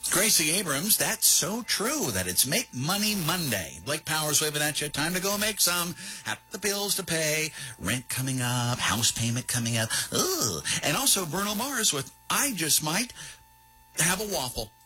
Gracie Abrams, that's so true that it's Make Money Monday. Blake Powers waving at you. Time to go make some. Have the bills to pay. Rent coming up. House payment coming up. Ugh. And also Bruno Mars with I Just Might Have a Waffle.